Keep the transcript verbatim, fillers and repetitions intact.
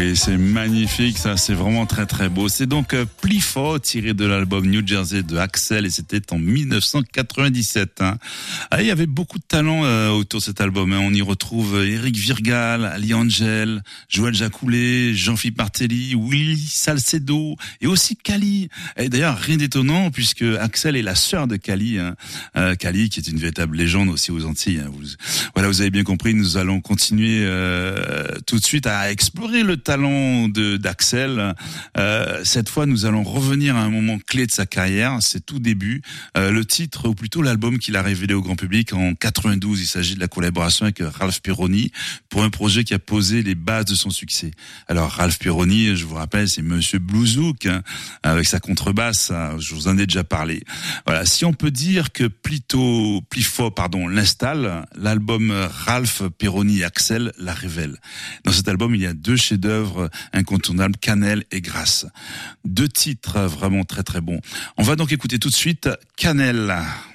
Oui, c'est magnifique, ça, c'est vraiment très très beau. C'est donc euh, Plifo, tiré de l'album New Jersey de Axel, et c'était en dix-neuf cent quatre-vingt-dix-sept. Hein. Ah, il y avait beaucoup de talent euh, autour de cet album. Hein. On y retrouve Eric Virgal, Ali Angel, Joël Jacoulet, Jean-Philippe Martelly, Willy Salcedo et aussi Kali. Et d'ailleurs, rien d'étonnant puisque Axel est la sœur de Kali. Hein. Euh, Kali qui est une véritable légende aussi aux Antilles. Hein. Vous, voilà, vous avez bien compris, nous allons continuer euh, tout de suite à explorer le talent de d'Axel. Euh, cette fois, nous allons revenir à un moment clé de sa carrière, c'est tout début. Euh, le titre, ou plutôt l'album qu'il a révélé au grand public en quatre-vingt-douze. Il s'agit de la collaboration avec Ralph Pironi pour un projet qui a posé les bases de son succès. Alors Ralph Pironi, je vous rappelle, c'est Monsieur Blueshook, hein, avec sa contrebasse. Hein, je vous en ai déjà parlé. Voilà, si on peut dire que Plito, Plifo, pardon, l'installe, l'album Ralph Pironi et Axel la révèle. Dans cet album, il y a deux chefs-d'œuvre incontournables, Cannelle et Grâce. Deux titres vraiment très très bons. On va donc écouter tout de suite Cannelle.